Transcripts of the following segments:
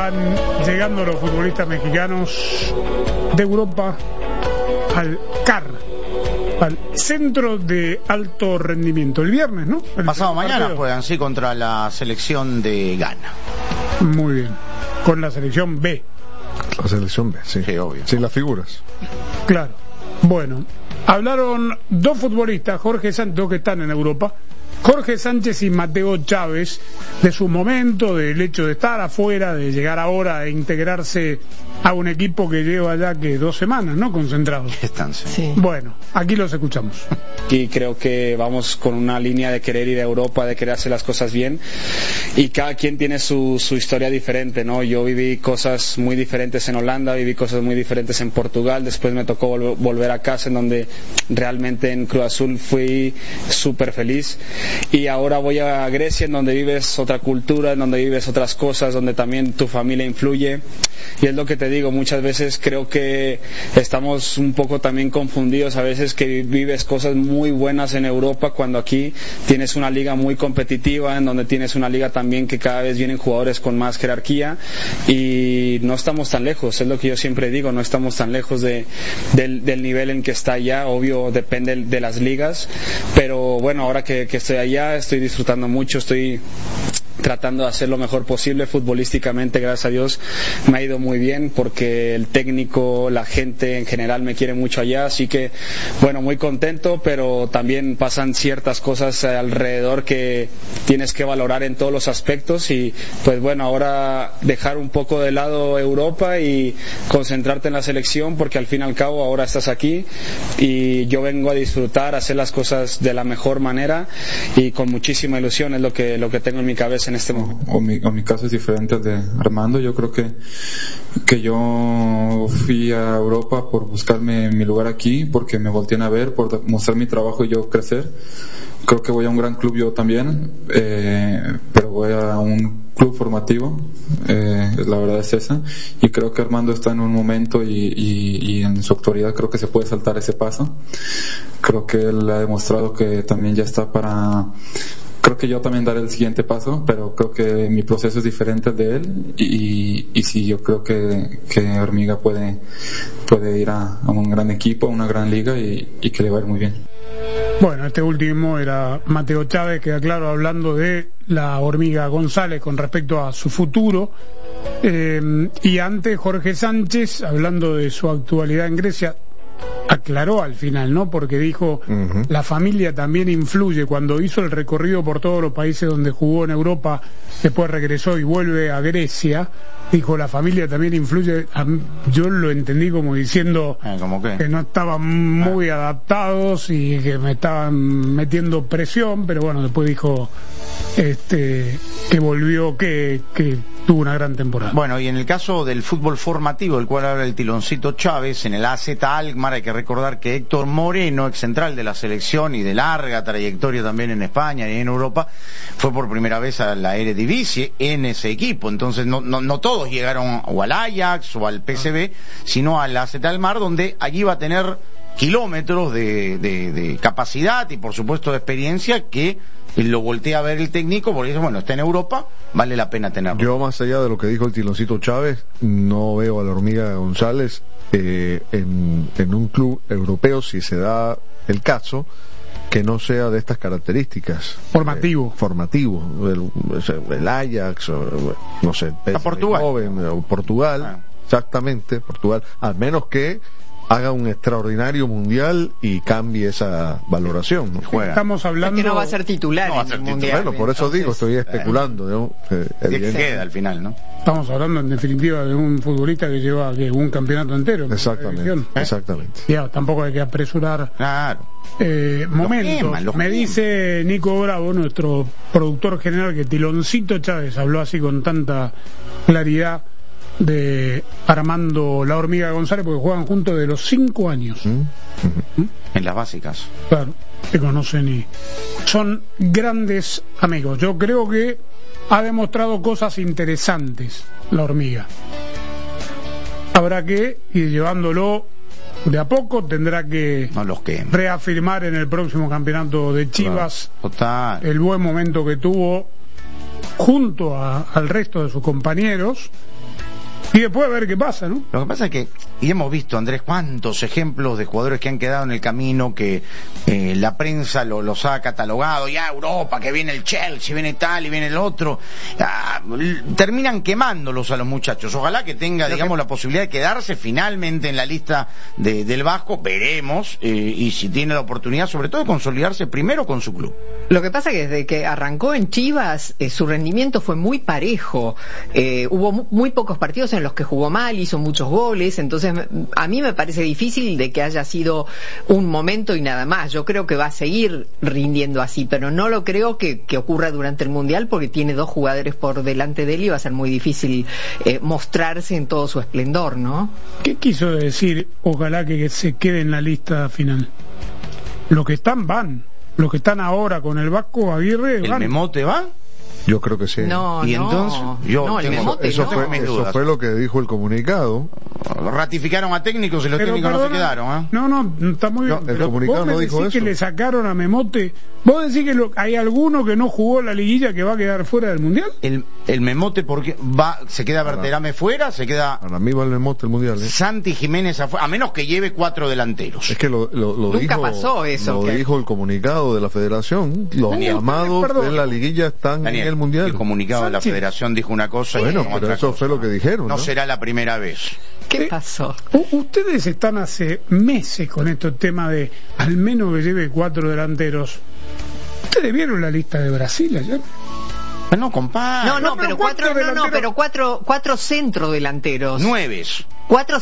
van llegando los futbolistas mexicanos de Europa al CAR, al Centro de Alto Rendimiento. El viernes, ¿no? Pasado mañana juegan, sí, contra la selección de Ghana. Muy bien. Con la selección B. La selección B, sí. Sí, obvio. Sin las figuras. Claro. Bueno, hablaron dos futbolistas, Jorge Sánchez, dos que están en Europa, Jorge Sánchez y Mateo Chávez, de su momento, del hecho de estar afuera, de llegar ahora e integrarse a un equipo que lleva ya que 2 semanas, ¿no? Concentrados. Están, sí. Bueno, aquí los escuchamos. Y creo que vamos con una línea de querer ir a Europa, de querer hacer las cosas bien, y cada quien tiene su historia diferente, ¿no? Yo viví cosas muy diferentes en Holanda, viví cosas muy diferentes en Portugal, después me tocó volver a casa, en donde realmente en Cruz Azul fui súper feliz, y ahora voy a Grecia, en donde vives otra cultura, en donde vives otras cosas, donde también tu familia influye, y es lo que te digo, muchas veces creo que estamos un poco también confundidos a veces, que vives cosas muy buenas en Europa cuando aquí tienes una liga muy competitiva, en donde tienes una liga también que cada vez vienen jugadores con más jerarquía, y no estamos tan lejos, es lo que yo siempre digo, no estamos tan lejos del nivel en que está allá, obvio depende de las ligas, pero bueno, ahora que estoy allá estoy disfrutando mucho, estoy tratando de hacer lo mejor posible futbolísticamente, gracias a Dios me ha ido muy bien, porque el técnico, la gente en general me quiere mucho allá, así que bueno, muy contento, pero también pasan ciertas cosas alrededor que tienes que valorar en todos los aspectos, y pues bueno, ahora dejar un poco de lado Europa y concentrarte en la selección, porque al fin y al cabo ahora estás aquí y yo vengo a disfrutar, a hacer las cosas de la mejor manera y con muchísima ilusión, es lo que tengo en mi cabeza en este momento. O mi caso es diferente al de Armando. Yo creo que yo fui a Europa por buscarme mi lugar aquí, porque me voltean a ver, por mostrar mi trabajo y yo crecer. Creo que voy a un gran club yo también, pero voy a un club formativo, la verdad es esa, y creo que Armando está en un momento y en su actualidad creo que se puede saltar ese paso. Creo que él ha demostrado que también ya está para... Creo que yo también daré el siguiente paso, pero creo que mi proceso es diferente al de él, y sí, yo creo que Hormiga puede ir a un gran equipo, a una gran liga, y que le va a ir muy bien. Bueno, este último era Mateo Chávez, queda claro, hablando de la Hormiga González con respecto a su futuro, y antes Jorge Sánchez, hablando de su actualidad en Grecia, aclaró al final, ¿no? Porque dijo, la familia también influye. Cuando hizo el recorrido por todos los países donde jugó en Europa, después regresó y vuelve a Grecia, dijo, la familia también influye. Yo lo entendí como diciendo que no estaban muy adaptados y que me estaban metiendo presión, pero bueno, después dijo que volvió, que tuvo una gran temporada. Bueno, y en el caso del fútbol formativo, del cual habla el Tiloncito Chávez, en el AZ Alkmaar, hay que recordar que Héctor Moreno, ex central de la selección y de larga trayectoria también en España y en Europa, fue por primera vez a la Eredivisie en ese equipo. Entonces no todos llegaron o al Ajax o al PSV, sino al AZ Alkmaar, donde allí va a tener kilómetros de capacidad y por supuesto de experiencia, que lo voltea a ver el técnico, porque dice, bueno, está en Europa, vale la pena tenerlo. Yo, más allá de lo que dijo el Tiloncito Chávez, no veo a la Hormiga González en un club europeo, si se da el caso, que no sea de estas características. Formativo. El Ajax, no sé, Portugal. O Portugal, exactamente, Portugal, al menos que haga un extraordinario mundial y cambie esa valoración, ¿no? Estamos hablando... Es que no va a ser titular en el mundial. Bueno, por eso digo, estoy especulando, ¿no? Que queda al final, ¿no? Estamos hablando en definitiva de un futbolista que lleva un campeonato entero. Exactamente. Ya, tampoco hay que apresurar momentos. Me dice Nico Bravo, nuestro productor general, que Tiloncito Chávez habló así con tanta claridad de Armando La Hormiga González, porque juegan juntos de los 5 años. En las básicas. Claro, se conocen y son grandes amigos. Yo creo que ha demostrado cosas interesantes La Hormiga. Habrá que ir llevándolo de a poco, tendrá que reafirmar en el próximo campeonato de Chivas el buen momento que tuvo junto al resto de sus compañeros, Y después a ver qué pasa, ¿no? Lo que pasa es que, y hemos visto, Andrés, cuántos ejemplos de jugadores que han quedado en el camino, que la prensa los ha catalogado, ya Europa, que viene el Chelsea, viene tal y viene el otro, terminan quemándolos a los muchachos. Ojalá que tenga, digamos, la posibilidad de quedarse finalmente en la lista del Vasco, veremos, y si tiene la oportunidad, sobre todo, de consolidarse primero con su club. Lo que pasa es que desde que arrancó en Chivas, su rendimiento fue muy parejo. Hubo muy pocos partidos en los que jugó mal, hizo muchos goles, entonces a mí me parece difícil de que haya sido un momento y nada más. Yo creo que va a seguir rindiendo así, pero no lo creo que ocurra durante el Mundial, porque tiene 2 jugadores por delante de él y va a ser muy difícil mostrarse en todo su esplendor, ¿no? ¿Qué quiso decir? Ojalá que se quede en la lista final. Los que están van. Los que están ahora con el Vasco Aguirre van. ¿El Memote va? Yo creo que sí. No, y entonces, eso fue lo que dijo el comunicado. Ratificaron a técnicos y los técnicos no se quedaron, ¿eh? No, está muy bien. El comunicado no dijo eso. Que le sacaron a Memote. ¿Vos decís que hay alguno que no jugó la liguilla que va a quedar fuera del Mundial? El Memote, porque se queda Berterame fuera, se queda... Para mí va el Memote el Mundial, ¿eh? Santi Jiménez afuera, a menos que lleve 4 delanteros. Es que Nunca pasó eso. Lo dijo el comunicado de la Federación. Los llamados de la liguilla están en el Mundial. El comunicado de la Federación dijo una cosa. Bueno, pero eso fue lo que dijeron. No será la primera vez. ¿Qué pasó? Ustedes están hace meses con estos temas de al menos que lleve 4 delanteros. ¿Ustedes vieron la lista de Brasil ayer? No, compadre. Pero 4 centrodelanteros. 9. 4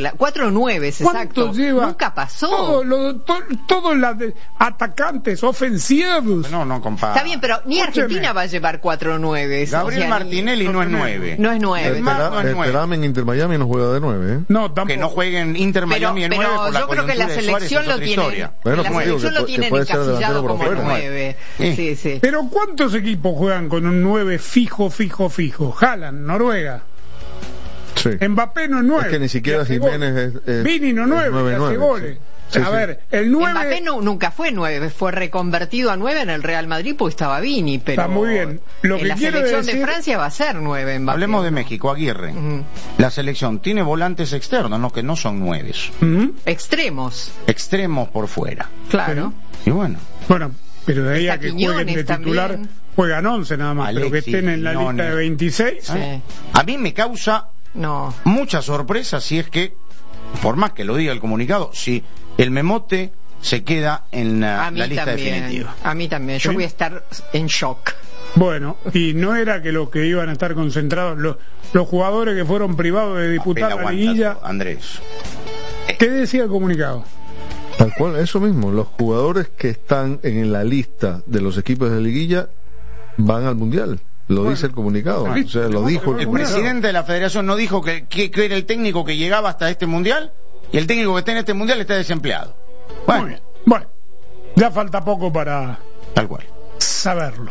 9, exacto. Lleva? Nunca pasó. Todos los atacantes ofensivos. No, compadre. Está bien, pero ni Argentina va a llevar 4 9. Gabriel Martinelli no es 9. No es 9. Esperame en Inter Miami no juega de 9, ¿eh? No, tampoco. Que no jueguen Inter Miami en 9 por la yo creo que la selección lo tiene. Bueno, la selección lo tienen encasillado como 9. Sí. Pero ¿cuántos equipos juegan con un 9 fijo? Haaland, Noruega. Sí. Mbappé no es 9. Es que ni siquiera Jiménez es Vini no 9, hace goles. Sí, a ver, el 9... Mbappé nunca fue 9, fue reconvertido a 9 en el Real Madrid porque estaba Vini, pero está muy bien. Lo que la selección de Francia va a ser 9 Mbappé. Hablemos de México, Aguirre. La selección tiene volantes externos, no, que no son 9. Extremos por fuera. Claro. Y bueno, pero de ahí a que jueguen de titular también. Juegan 11 nada más, Alexis, pero que estén en la lista de 26. Sí. A mí me causa mucha sorpresa si es que, por más que lo diga el comunicado, si el Memote se queda en la lista definitiva. A mí también, yo voy a estar en shock. Bueno, y no era que los que iban a estar concentrados, los jugadores que fueron privados de disputar la liguilla. Andrés, ¿qué decía el comunicado? Tal cual, eso mismo, los jugadores que están en la lista de los equipos de liguilla van al Mundial. Lo dice el comunicado, o sea, lo dijo el presidente de la federación no dijo que era el técnico que llegaba hasta este Mundial, y el técnico que está en este Mundial está desempleado. Bueno, ya falta poco para tal cual saberlo.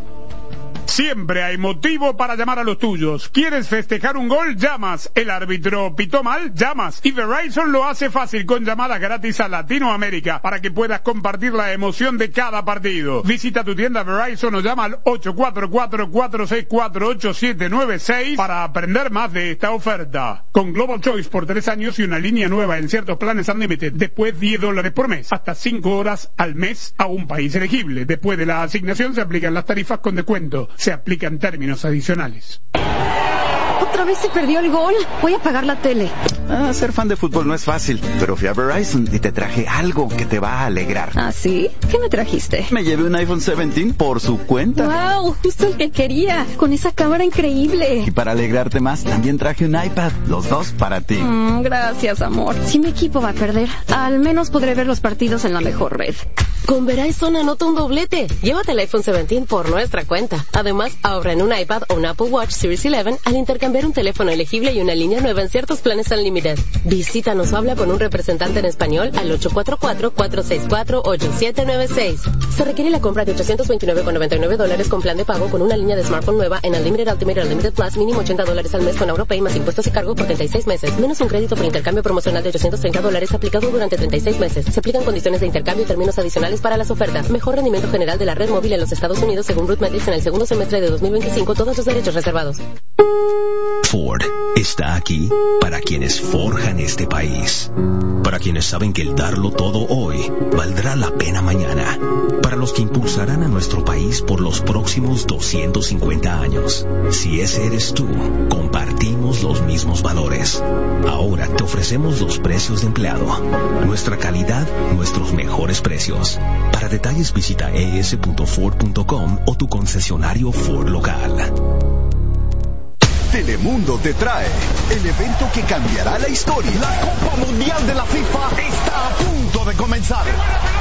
Siempre hay motivo para llamar a los tuyos. ¿Quieres festejar un gol? Llamas. ¿El árbitro pitó mal? Llamas. Y Verizon lo hace fácil con llamadas gratis a Latinoamérica para que puedas compartir la emoción de cada partido. Visita tu tienda Verizon o llama al 844-464-8796 para aprender más de esta oferta. Con Global Choice por 3 años y una línea nueva en ciertos planes Unlimited. Después $10 por mes. Hasta 5 horas al mes a un país elegible. Después de la asignación se aplican las tarifas con descuento. Se aplican términos adicionales. ¿Otra vez se perdió el gol? Voy a apagar la tele. Ser fan de fútbol no es fácil, pero fui a Verizon y te traje algo que te va a alegrar. ¿Ah, sí? ¿Qué me trajiste? Me llevé un iPhone 17 por su cuenta. ¡Wow! Justo el que quería, con esa cámara increíble. Y para alegrarte más, también traje un iPad, los dos para ti. Gracias, amor. Si mi equipo va a perder, al menos podré ver los partidos en la mejor red. Con Verizon anota un doblete. Llévate el iPhone 17 por nuestra cuenta. Además, ahorra en un iPad o un Apple Watch Series 11 al intercambiar un teléfono elegible y una línea nueva en ciertos planes Unlimited. Visítanos o habla con un representante en español al 844-464-8796. Se requiere la compra de $829.99 con plan de pago con una línea de smartphone nueva en Unlimited Ultimate Unlimited Plus, mínimo $80 al mes con AuroPay más impuestos y cargo por 36 meses. Menos un crédito por intercambio promocional de $830 aplicado durante 36 meses. Se aplican condiciones de intercambio y términos adicionales para las ofertas. Mejor rendimiento general de la red móvil en los Estados Unidos según Root Metrics en el segundo semestre de 2025. Todos los derechos reservados. Ford está aquí para quienes forjan este país, para quienes saben que el darlo todo hoy valdrá la pena mañana, para los que impulsarán a nuestro país por los próximos 250 años. Si ese eres tú, compartimos los mismos valores. Ahora te ofrecemos los precios de empleado, nuestra calidad, nuestros mejores precios. Para detalles visita es.ford.com o tu concesionario Ford local. Telemundo te trae el evento que cambiará la historia. La Copa Mundial de la FIFA está a punto de comenzar.